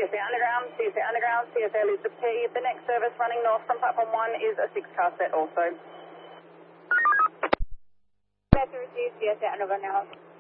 CSA Underground, CSA Underground, CSA Elizabeth T. The next service running north from platform 1 is a 6-car set also. That's received, CSA Underground now.